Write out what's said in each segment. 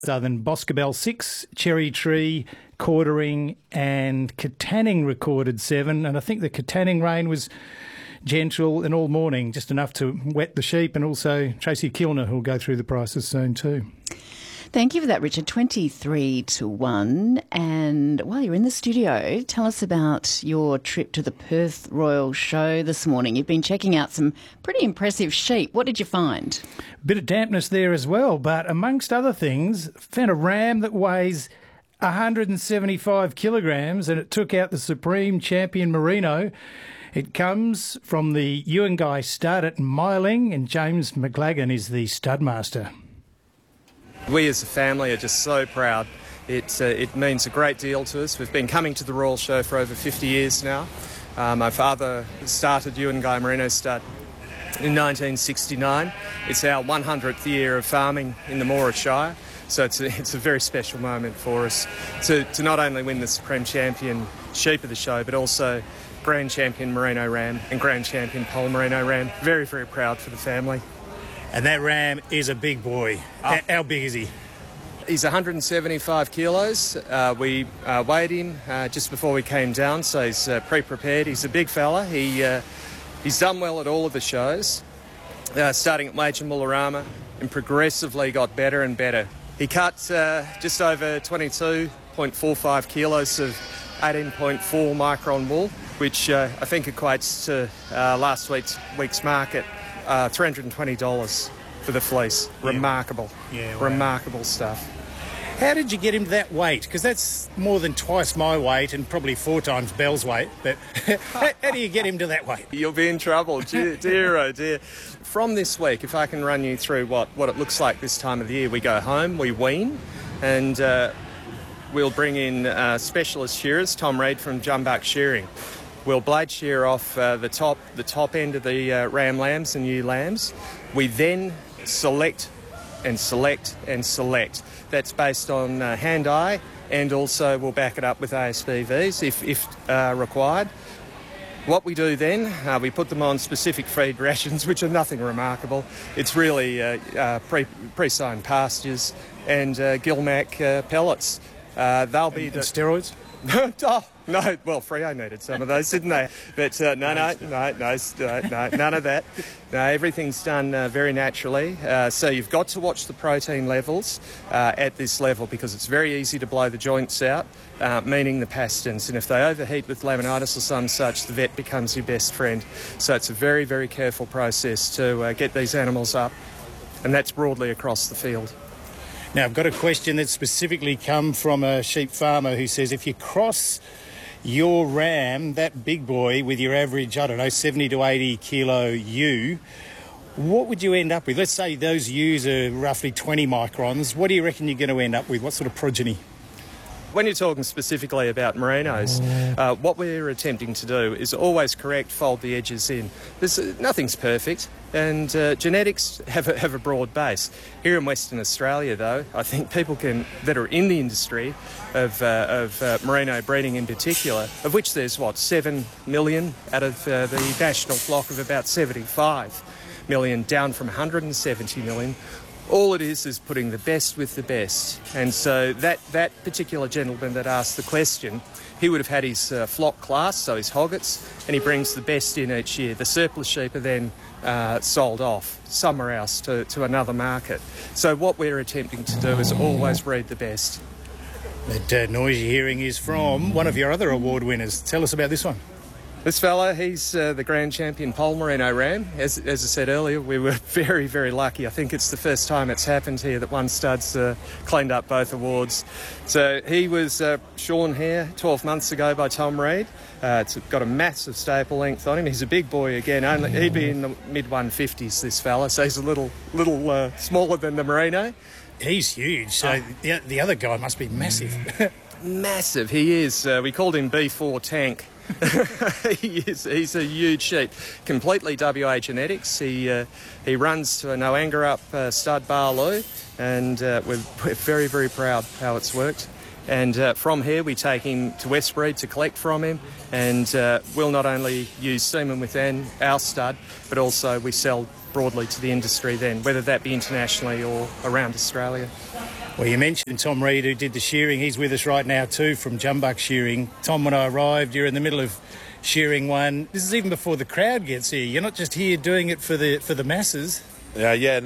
Southern Boscobel 6, Cherry Tree, Quartering and Katanning recorded 7. And I think the Katanning rain was gentle and all morning, just enough to wet the sheep. And also Tracy Kilner, who'll go through the prices soon too. Thank you for that, Richard. 23-1. And while you're in the studio, tell us about your trip to the Perth Royal Show this morning. You've been checking out some pretty impressive sheep. What did you find? A bit of dampness there as well, but amongst other things, found a ram that weighs 175 kilograms and it took out the Supreme Champion Merino. It comes from the Guy stud at Myling, and James McLagan is the stud master. We as a family are just so proud. It means a great deal to us. We've been coming to the Royal Show for over 50 years now. My father started Guy Merino stud in 1969. It's our 100th year of farming in the Moira Shire, so it's a very special moment for us to not only win the Supreme Champion Sheep of the Show, but also Grand Champion Merino Ram and Grand Champion Pole Merino Ram. Very, very proud for the family. And that ram is a big boy. How big is he? He's 175 kilos. We weighed him just before we came down, so he's pre-prepared. He's a big fella. He's done well at all of the shows, starting at Wage and Woolarama, and progressively got better and better. He cut just over 22.45 kilos of 18.4 micron wool, which I think equates to last week's market. $320 for the fleece. Remarkable. Yeah, wow. Remarkable stuff. How did you get him to that weight? Because that's more than twice my weight and probably 4 times Bell's weight. But how do you get him to that weight? You'll be in trouble. Dear, oh dear. From this week, if I can run you through what it looks like this time of the year, we go home, we wean, and we'll bring in specialist shearers, Tom Reid from Jumbuck Shearing. We'll blade shear off the top end of the ram lambs and ewe lambs. We then select and select and select. That's based on hand-eye, and also we'll back it up with ASBVs if required. What we do then, we put them on specific feed rations, which are nothing remarkable. It's really pre-sown pastures and Gilmac pellets. They'll be the steroids? Oh, no, well, Freo needed some of those, didn't they? But no, none of that. No, everything's done very naturally. So you've got to watch the protein levels at this level, because it's very easy to blow the joints out, meaning the pastins. And if they overheat with laminitis or some such, the vet becomes your best friend. So it's a very, very careful process to get these animals up, and that's broadly across the field. Now, I've got a question that's specifically come from a sheep farmer who says if you cross your ram, that big boy, with your average, 70 to 80 kilo ewe, what would you end up with? Let's say those ewes are roughly 20 microns. What do you reckon you're going to end up with? What sort of progeny? When you're talking specifically about merinos, what we're attempting to do is always fold the edges in. Nothing's perfect, and genetics have a broad base. Here in Western Australia, though, I think people that are in the industry of merino breeding in particular, of which there's 7 million out of the national flock of about 75 million, down from 170 million. All it is putting the best with the best. And so that particular gentleman that asked the question, he would have had his flock class, so his hoggets, and he brings the best in each year. The surplus sheep are then sold off somewhere else to another market. So what we're attempting to do is always breed the best. That noise you're hearing is from one of your other award winners. Tell us about this one. This fella, he's the Grand Champion Pole Merino Ram. As I said earlier, we were very, very lucky. I think it's the first time it's happened here that one stud's cleaned up both awards. So he was shorn here 12 months ago by Tom Reid. It's got a massive staple length on him. He's a big boy again. He'd be in the mid-150s, this fella, so he's a little smaller than the Merino. He's huge, so the other guy must be massive. Massive, he is. We called him B4 Tank. He's a huge sheep. Completely WA genetics. He runs to a Noangarup stud Barloo, and we're very, very proud how it's worked. And from here we take him to Westbreed to collect from him, and we'll not only use semen within our stud, but also we sell broadly to the industry then, whether that be internationally or around Australia. Well, you mentioned Tom Reed, who did the shearing. He's with us right now too from Jumbuck Shearing. Tom, when I arrived, you're in the middle of shearing one. This is even before the crowd gets here. You're not just here doing it for the masses. I had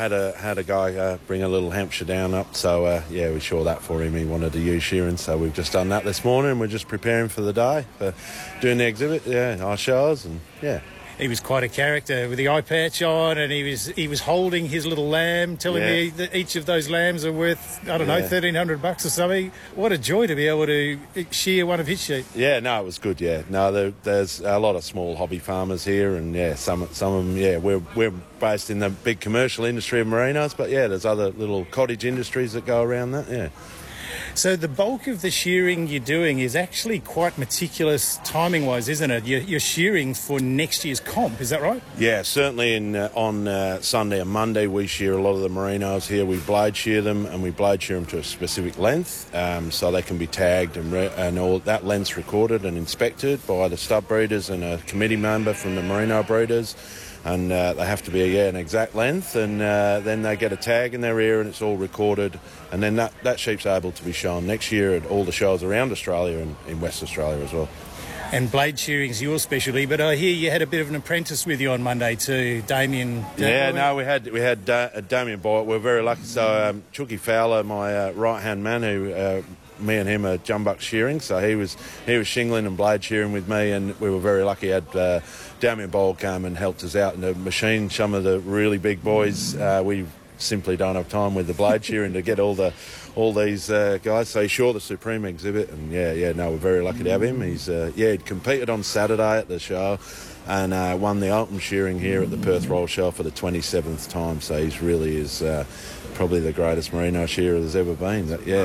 a guy bring a little Hampshire down up, so we saw that for him. He wanted to use shearing, so we've just done that this morning, and we're just preparing for the day, for doing the exhibit, our shows, and He was quite a character with the eye patch on, and he was holding his little lamb, telling me that each of those lambs are worth, I don't know, $1,300 or something. What a joy to be able to shear one of his sheep. Yeah, no, it was good, No, there's a lot of small hobby farmers here, and some of them, we're based in the big commercial industry of merinos, but there's other little cottage industries that go around that, So the bulk of the shearing you're doing is actually quite meticulous timing-wise, isn't it? You're shearing for next year's comp, is that right? Yeah, certainly on Sunday and Monday we shear a lot of the merinos here. We blade shear them, and we blade shear them to a specific length, so they can be tagged and all that length's recorded and inspected by the stud breeders and a committee member from the merino breeders. And they have to be an exact length, and then they get a tag in their ear, and it's all recorded, and then that sheep's able to be shown next year at all the shows around Australia and in West Australia as well. And blade shearing's your specialty, but I hear you had a bit of an apprentice with you on Monday too, Damien. We had Damien Boyd. We're very lucky. So Chucky Fowler, my right-hand man, who me and him are Jumbuck shearing, so he was shingling and blade shearing with me, and we were very lucky. Had Damien Bowl came and helped us out in the machine. Some of the really big boys, we simply don't have time with the blade shearing to get all these guys. So he shot the Supreme exhibit, and we're very lucky to have him. He'd competed on Saturday at the show and won the open shearing here at the Perth Royal Show for the 27th time. So he really is probably the greatest merino shearer there's ever been.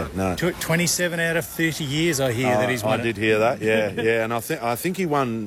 27 out of 30 years, I hear that he's won. I did hear that. And I think he won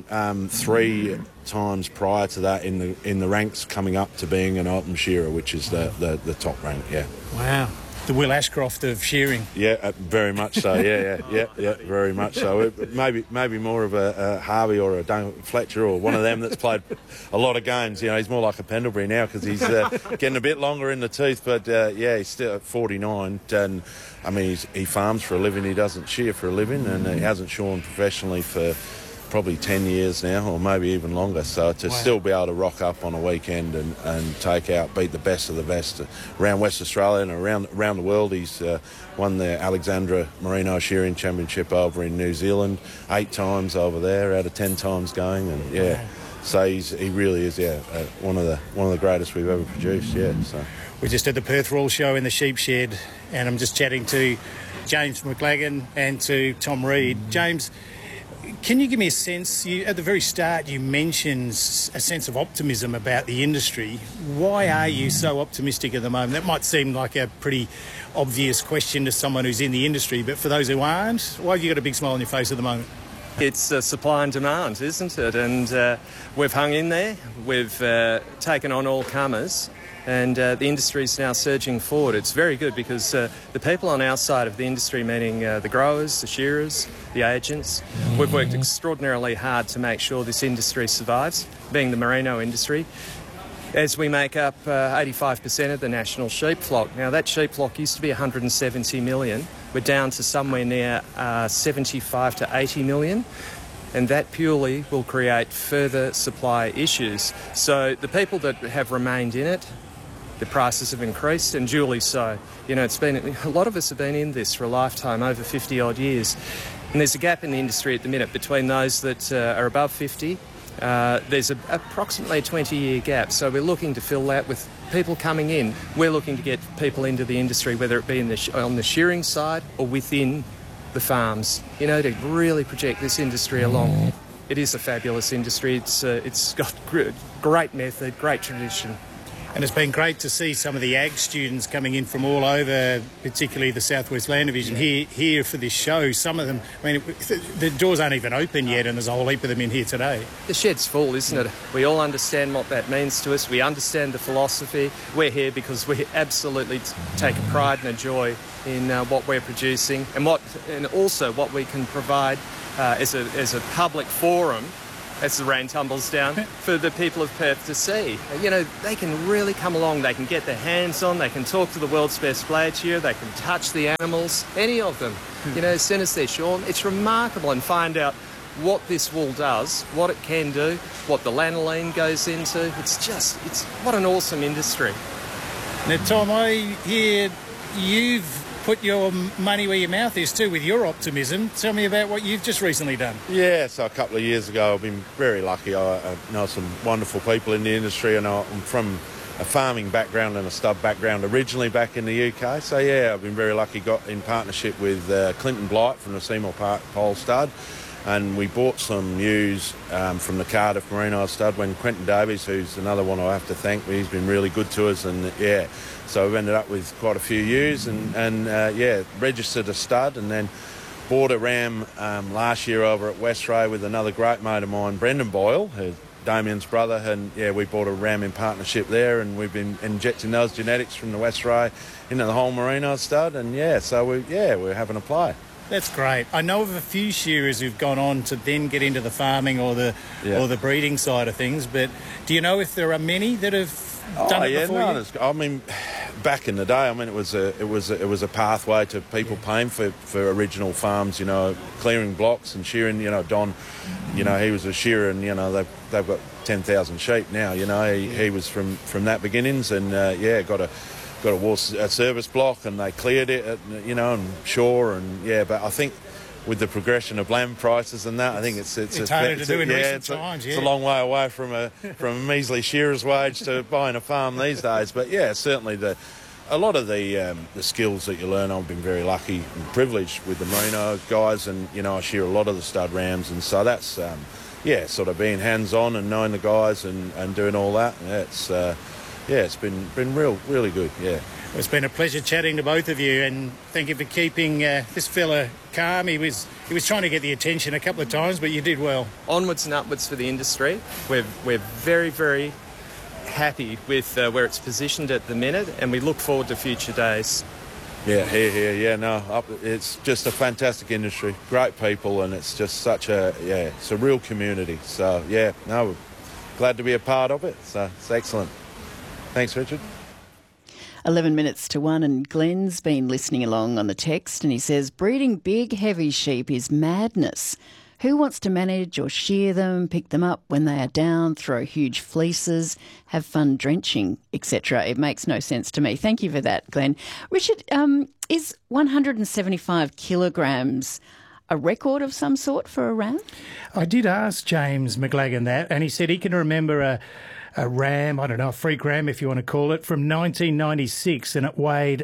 3 times prior to that in the ranks coming up to being an open shearer, which is the top rank. Wow. The Will Ashcroft of shearing. Yeah, very much so. Yeah, very much so. Maybe more of a Harvey or a Duncan Fletcher or one of them that's played a lot of games. He's more like a Pendlebury now because he's getting a bit longer in the tooth. But he's still at 49, and I mean he farms for a living. He doesn't shear for a living, and he hasn't shorn professionally for probably 10 years now, or maybe even longer. So to still be able to rock up on a weekend and beat the best of the best around West Australia and around the world. He's won the Alexandra Merino Shearing Championship over in New Zealand 8 times over there out of 10 times going, and so he really is one of the greatest we've ever produced. So we're just at the Perth Royal Show in the sheep shed, and I'm just chatting to James McLagan and to Tom Reed. James, can you give me a sense, at the very start you mentioned a sense of optimism about the industry. Why are you so optimistic at the moment? That might seem like a pretty obvious question to someone who's in the industry, but for those who aren't, why have you got a big smile on your face at the moment? It's supply and demand, isn't it? And we've hung in there, we've taken on all comers, and the industry is now surging forward. It's very good because the people on our side of the industry, meaning the growers, the shearers, the agents, we've worked extraordinarily hard to make sure this industry survives, being the merino industry, as we make up 85% of the national sheep flock. Now, that sheep flock used to be 170 million. We're down to somewhere near 75 to 80 million. And that purely will create further supply issues. So the people that have remained in it, the prices have increased, and duly so. It's been a lot of us have been in this for a lifetime, over 50 odd years, and there's a gap in the industry at the minute between those that are above 50. There's approximately a 20-year gap, so we're looking to fill that with people coming in. We're looking to get people into the industry, whether it be on the shearing side or within the farms, to really project this industry along. It is a fabulous industry. It's got great method, great tradition. And it's been great to see some of the ag students coming in from all over, particularly the South West Land Division, here for this show. Some of them, the doors aren't even open yet, and there's a whole heap of them in here today. The shed's full, isn't it? We all understand what that means to us. We understand the philosophy. We're here because we absolutely take a pride and a joy in what we're producing, and also what we can provide as a public forum as the rain tumbles down, for the people of Perth to see. You know, they can really come along, they can get their hands on, they can talk to the world's best glacier, they can touch the animals, any of them. You know, as soon as they're shorn, it's remarkable, and find out what this wool does, what it can do, what the lanolin goes into. It's what an awesome industry. Now, Tom, I hear you've put your money where your mouth is too with your optimism. Tell me about what you've just recently done. Yeah, so a couple of years ago I've been very lucky. I know some wonderful people in the industry, and I'm from a farming background and a stud background originally back in the UK. So yeah, I've been very lucky, got in partnership with Clinton Blight from the Seymour Park Pole Stud, and we bought some ewes from the Cardiff Merino Stud when Quentin Davies, who's another one I have to thank, he's been really good to us, and yeah, so we've ended up with quite a few ewes and registered a stud, and then bought a ram last year over at Westray with another great mate of mine, Brendan Boyle, who's Damien's brother, and yeah, we bought a ram in partnership there, and we've been injecting those genetics from the Westray into the whole Merino stud, and yeah, so we're having a play. That's great. I know of a few shearers who've gone on to then get into the farming or the breeding side of things, but do you know if there are many that have done it before you? I mean, back in the day, I mean, it was a pathway to people paying for original farms, you know, clearing blocks and shearing. You know, Don, you know, he was a shearer, and you know they've got 10,000 sheep now. You know, he was from that beginnings, and got a service block, and they cleared it, you know, and shore, and yeah. But I think with the progression of land prices and that, I think it's harder to do in recent times. It's a long way away from a measly shearer's wage to buying a farm these days. But yeah, certainly a lot of the skills that you learn. I've been very lucky and privileged with the Merino guys, and you know, I shear a lot of the stud rams, and so that's sort of being hands-on and knowing the guys and doing all that. Yeah, it's been really good. Yeah. It's been a pleasure chatting to both of you, and thank you for keeping this fella calm. He was trying to get the attention a couple of times, but you did well. Onwards and upwards for the industry. We're very, very happy with where it's positioned at the minute, and we look forward to future days. Yeah, here. Yeah, no, it's just a fantastic industry, great people, and it's just it's a real community. So yeah, no, we're glad to be a part of it. So it's excellent. Thanks, Richard. 11 minutes to 1, and Glenn's been listening along on the text, and he says, breeding big, heavy sheep is madness. Who wants to manage or shear them, pick them up when they are down, throw huge fleeces, have fun drenching, etc.? It makes no sense to me. Thank you for that, Glenn. Richard, is 175 kilograms a record of some sort for a ram? I did ask James McLagan that, and he said he can remember a ram, I don't know, a freak ram if you want to call it, from 1996, and it weighed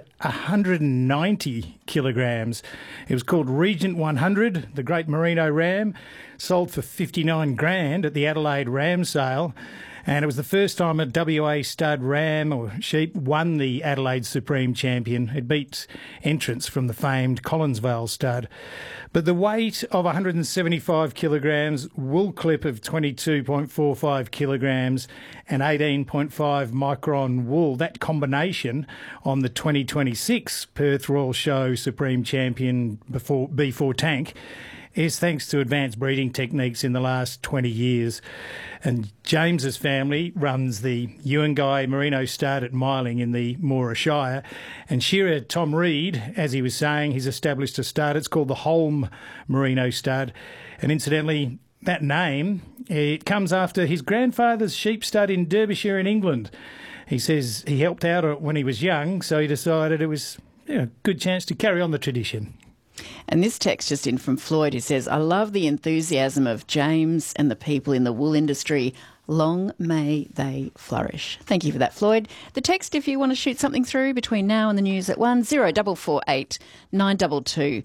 190 kilograms. It was called Regent 100, the Great Merino Ram, sold for 59 grand at the Adelaide Ram Sale. And it was the first time a WA stud ram or sheep won the Adelaide Supreme Champion. It beat entrants from the famed Collinsvale stud. But the weight of 175 kilograms, wool clip of 22.45 kilograms and 18.5 micron wool, that combination on the 2026 Perth Royal Show Supreme Champion B4 tank is thanks to advanced breeding techniques in the last 20 years. And James's family runs the Yuengai Merino stud at Myling in the Moora Shire. And shearer Tom Reed, as he was saying, he's established a stud. It's called the Holm Merino stud. And incidentally, that name, it comes after his grandfather's sheep stud in Derbyshire in England. He says he helped out when he was young, so he decided it was a good chance to carry on the tradition. And this text just in from Floyd, who says, I love the enthusiasm of James and the people in the wool industry. Long may they flourish. Thank you for that, Floyd. The text, if you want to shoot something through between now and the news at 10448 922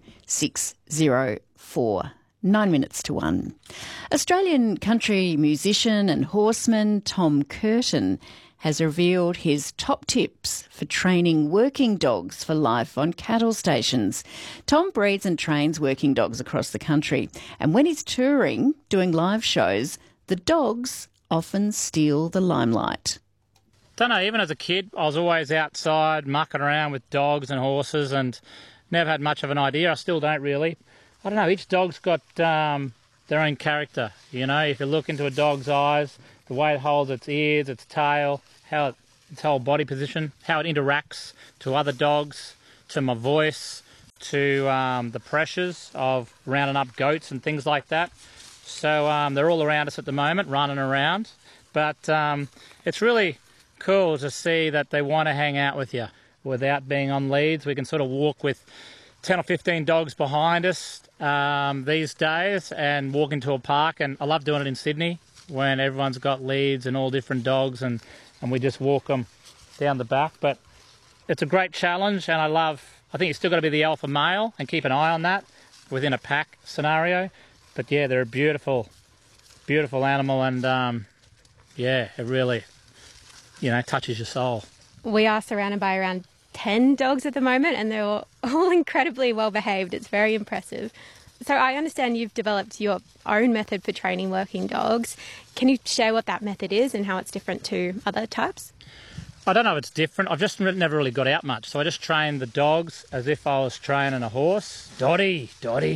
604. 9 minutes to 1. Australian country musician and horseman Tom Curtin has revealed his top tips for training working dogs for life on cattle stations. Tom breeds and trains working dogs across the country, and when he's touring, doing live shows, the dogs often steal the limelight. Don't know, even as a kid, I was always outside mucking around with dogs and horses and never had much of an idea. I still don't really. I don't know, each dog's got their own character. You know, if you look into a dog's eyes, the way it holds its ears, its tail, its whole body position, how it interacts to other dogs, to my voice, to the pressures of rounding up goats and things like that. So they're all around us at the moment, running around. But it's really cool to see that they want to hang out with you without being on leads. We can sort of walk with 10 or 15 dogs behind us these days and walk into a park. And I love doing it in Sydney when everyone's got leads and all different dogs, and we just walk them down the back. But it's a great challenge, and I think you've still got to be the alpha male and keep an eye on that within a pack scenario. But yeah, they're a beautiful, beautiful animal, and yeah, it really, touches your soul. We are surrounded by around 10 dogs at the moment, and they're all incredibly well behaved. It's very impressive. So I understand you've developed your own method for training working dogs. Can you share what that method is and how it's different to other types? I don't know if it's different. I've just never really got out much. So I just trained the dogs as if I was training a horse. Dottie.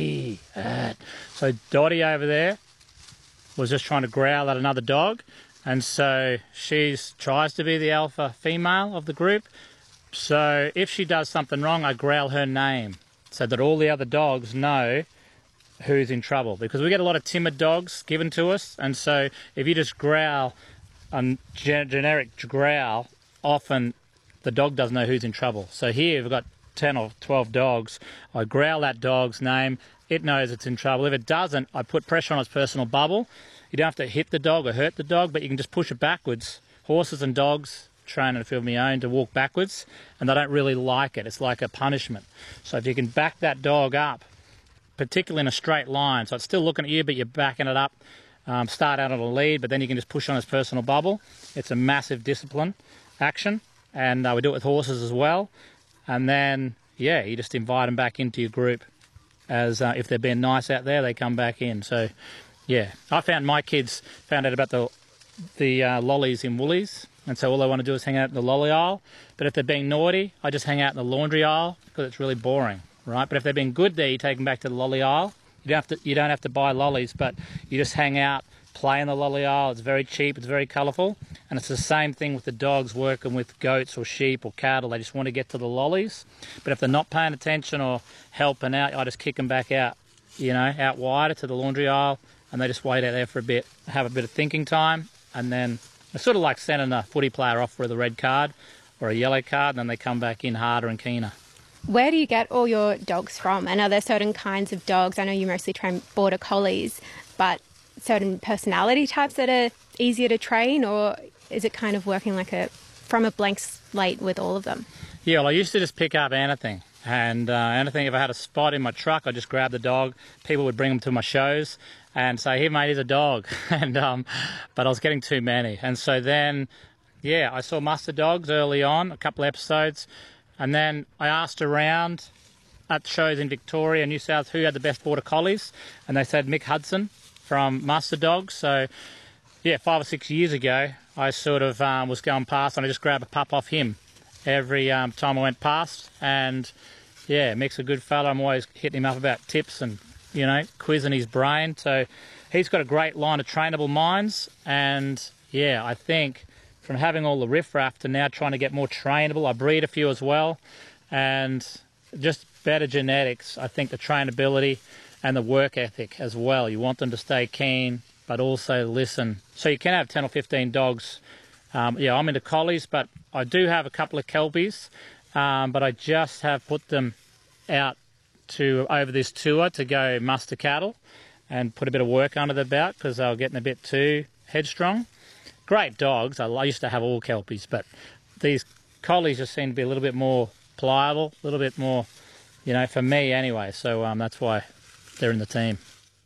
So Dottie over there was just trying to growl at another dog. And so she tries to be the alpha female of the group. So if she does something wrong, I growl her name so that all the other dogs know who's in trouble. Because we get a lot of timid dogs given to us. And so if you just growl, a generic growl, often the dog doesn't know who's in trouble. So here we've got 10 or 12 dogs. I growl that dog's name. It knows it's in trouble. If it doesn't, I put pressure on its personal bubble. You don't have to hit the dog or hurt the dog, but you can just push it backwards. Horses and dogs, training a few of my own, to walk backwards, and they don't really like it. It's like a punishment. So if you can back that dog up, particularly in a straight line, so it's still looking at you, but you're backing it up, start out on a lead, but then you can just push on its personal bubble. It's a massive discipline action, and we do it with horses as well. And then, yeah, you just invite them back into your group. As if they're being nice out there, they come back in. So, yeah, I found my kids found out about the lollies in Woolies, and so all they want to do is hang out in the lolly aisle. But if they're being naughty, I just hang out in the laundry aisle because it's really boring, right? But if they're being good there, you take them back to the lolly aisle. You don't have to buy lollies, but you just hang out, play in the lolly aisle. It's very cheap, it's very colourful, and it's the same thing with the dogs working with goats or sheep or cattle. They just want to get to the lollies, but if they're not paying attention or helping out, I just kick them back out, out wider to the laundry aisle, and they just wait out there for a bit, have a bit of thinking time, and then it's sort of like sending a footy player off with a red card or a yellow card, and then they come back in harder and keener. Where do you get all your dogs from? And are there certain kinds of dogs? I know you mostly train border collies, but certain personality types that are easier to train, or is it kind of working from a blank slate with all of them? Yeah, well, I used to just pick up anything. And anything, if I had a spot in my truck, I'd just grab the dog. People would bring them to my shows and say, "Here, mate, here's a dog." And but I was getting too many. And so then, yeah, I saw muster dogs early on, a couple of episodes. And then I asked around at shows in Victoria and New South who had the best border collies. And they said Mick Hudson from Muster Dogs. So, yeah, 5 or 6 years ago, I sort of was going past and I just grabbed a pup off him every time I went past. And, yeah, Mick's a good fella. I'm always hitting him up about tips and, quizzing his brain. So he's got a great line of trainable minds. And, yeah, I think from having all the riffraff to now trying to get more trainable, I breed a few as well. And just better genetics. I think the trainability and the work ethic as well. You want them to stay keen, but also listen. So you can have 10 or 15 dogs. I'm into collies, but I do have a couple of kelpies, but I just have put them out over this tour to go muster cattle and put a bit of work under their belt because they were getting a bit too headstrong. Great dogs. I used to have all kelpies, but these collies just seem to be a little bit more pliable, a little bit more, for me anyway. So that's why they're in the team.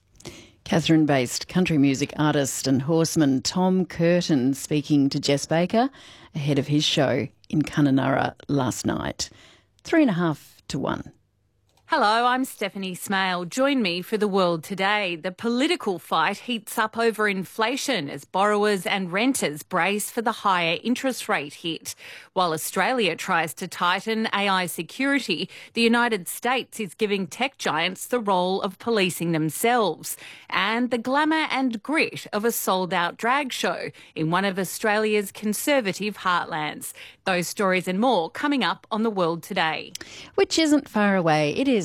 Katherine-based country music artist and horseman Tom Curtin speaking to Jess Baker ahead of his show in Kununurra last night. 3.5 to 1. Hello, I'm Stephanie Smale. Join me for The World Today. The political fight heats up over inflation as borrowers and renters brace for the higher interest rate hit. While Australia tries to tighten AI security, the United States is giving tech giants the role of policing themselves. And the glamour and grit of a sold-out drag show in one of Australia's conservative heartlands. Those stories and more coming up on The World Today. Which isn't far away. It